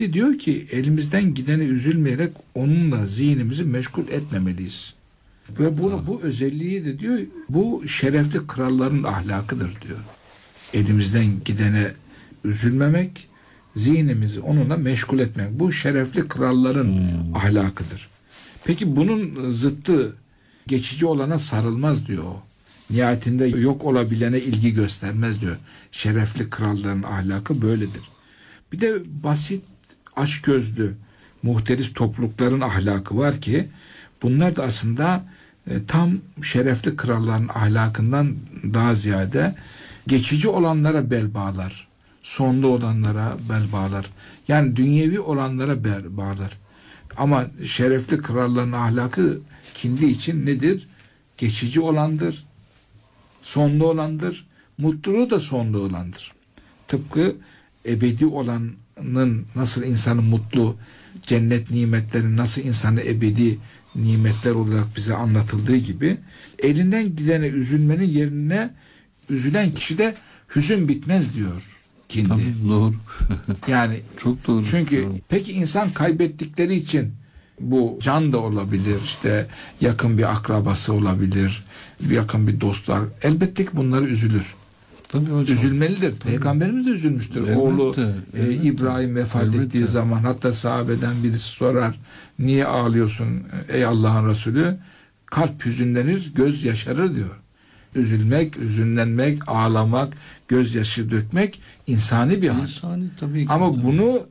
Diyor ki elimizden gideni üzülmeyerek onunla zihnimizi meşgul etmemeliyiz. Ve bu özelliği de diyor bu şerefli kralların ahlakıdır diyor. Elimizden gidene üzülmemek, zihnimizi onunla meşgul etmek. Bu şerefli kralların ahlakıdır. Peki bunun zıttı geçici olana sarılmaz diyor o. Nihayetinde yok olabilene ilgi göstermez diyor. Şerefli kralların ahlakı böyledir. Bir de basit, açgözlü, muhteris toplulukların ahlakı var ki bunlar da aslında tam şerefli kralların ahlakından daha ziyade geçici olanlara bel bağlar. Sonda olanlara bel bağlar. Yani dünyevi olanlara bel bağlar. Ama şerefli kralların ahlakı kendi için nedir? Geçici olandır. Sonda olandır. Mutluluğu da sonda olandır. Tıpkı ebedi olanın nasıl insanı mutlu, cennet nimetleri nasıl insanı ebedi nimetler olarak bize anlatıldığı gibi elinden gidene üzülmenin yerine üzülen kişide hüzün bitmez diyor Kindi. Tabii, doğru. Yani çok doğru. Çünkü doğru. peki insan kaybettikleri için bu can da olabilir, işte yakın bir akrabası olabilir, yakın bir dostlar. Elbette ki bunları üzülür. Tabii hocam. Üzülmelidir. Tabii. Peygamberimiz de üzülmüştür. Elbette, Oğlu elbette. İbrahim vefat Elbette. ettiği zaman hatta sahabeden birisi sorar, niye ağlıyorsun ey Allah'ın Resulü? Kalp hüzünlenir, göz yaşarır diyor. Üzülmek, hüzünlenmek, ağlamak, gözyaşı dökmek insani bir hal. İnsani tabii ki. Ama bunu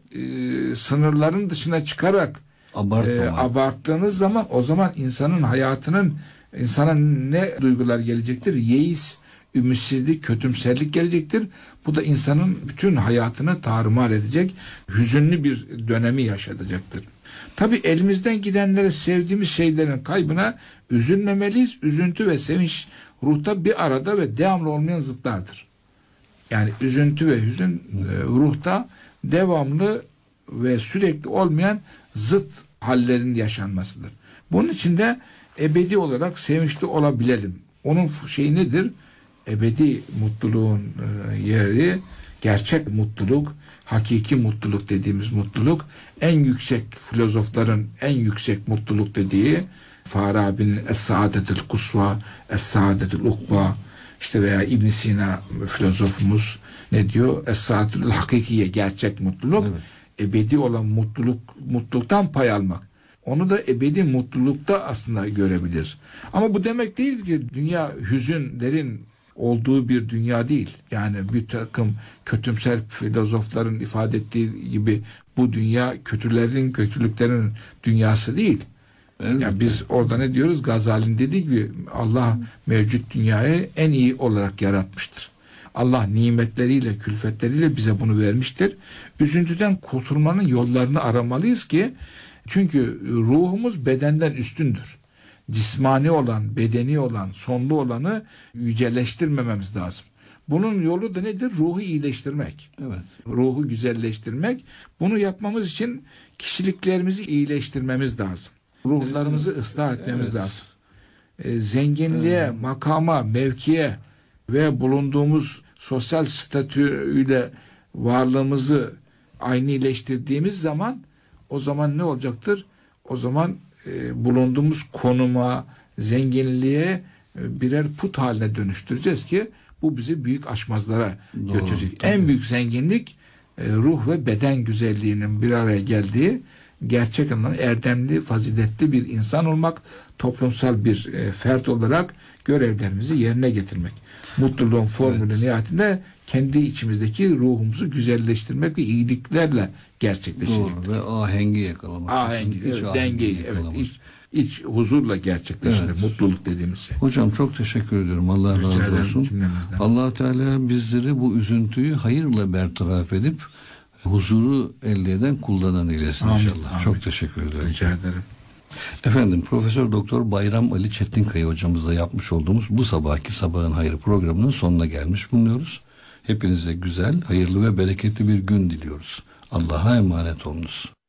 sınırların dışına çıkarak abarttığınız zaman o zaman insanın hayatının insana ne duygular gelecektir? Yeis, ümitsizlik, kötümserlik gelecektir. Bu da insanın bütün hayatını tarumar edecek, hüzünlü bir dönemi yaşatacaktır. Tabii elimizden gidenlere sevdiğimiz şeylerin kaybına üzülmemeliyiz. Üzüntü ve sevinç ruhta bir arada ve devamlı olmayan zıtlardır. Yani üzüntü ve hüzün ruhta devamlı ve sürekli olmayan zıt hallerin yaşanmasıdır. Bunun için de ebedi olarak sevinçli olabilelim. Onun şeyi nedir? Ebedi mutluluğun yeri, gerçek mutluluk, hakiki mutluluk dediğimiz mutluluk, en yüksek filozofların en yüksek mutluluk dediği Farabi'nin Es-Saadetül Kusva, Es-Saadetül Ukva, işte veya İbn Sina filozofumuz ne diyor? Es-Saadetül Hakikiye, gerçek mutluluk. Evet. Ebedi olan mutluluktan pay almak. Onu da ebedi mutlulukta aslında görebiliriz. Ama bu demek değil ki dünya hüzünlerin olduğu bir dünya değil. Yani bir takım kötümser filozofların ifade ettiği gibi bu dünya kötülerin, kötülüklerin dünyası değil. Evet. Yani biz orada ne diyoruz? Gazali'nin dediği gibi Allah mevcut dünyayı en iyi olarak yaratmıştır. Allah nimetleriyle, külfetleriyle bize bunu vermiştir. Üzüntüden kurtulmanın yollarını aramalıyız ki çünkü ruhumuz bedenden üstündür. Cismani olan, bedeni olan, sonlu olanı yüceleştirmememiz lazım. Bunun yolu da nedir? Ruhu iyileştirmek. Evet. Ruhu güzelleştirmek. Bunu yapmamız için kişiliklerimizi iyileştirmemiz lazım. Ruhlarımızı ıslah etmemiz lazım. Zenginliğe, makama, mevkiye ve bulunduğumuz sosyal statüyle varlığımızı aynileştirdiğimiz zaman o zaman ne olacaktır? O zaman bulunduğumuz konuma, zenginliğe birer put haline dönüştüreceğiz ki bu bizi büyük aşmazlara götürecek. Tabii. En büyük zenginlik ruh ve beden güzelliğinin bir araya geldiği gerçek anlamda erdemli, faziletli bir insan olmak, toplumsal bir fert olarak görevlerimizi yerine getirmek. Mutluluğun formülü nihayetinde kendi içimizdeki ruhumuzu güzelleştirmek ve iyiliklerle gerçekleştirmek. Doğru ve ahengi yakalamak. Ahengi, dengeyi, iç huzurla gerçekleştirir. Evet. Mutluluk dediğimiz şey. Hocam çok teşekkür ediyorum. Allah razı olsun. Allah Teala bizleri bu üzüntüyü hayırla bertaraf edip huzuru elde eden kullarından eylesin inşallah. Amin. Çok teşekkür ederim. Rica ederim. Efendim Profesör Doktor Bayram Ali Çetinkaya hocamızla yapmış olduğumuz bu sabahki Sabahın Hayrı programının sonuna gelmiş bulunuyoruz. Hepinize güzel, hayırlı ve bereketli bir gün diliyoruz. Allah'a emanet olunuz.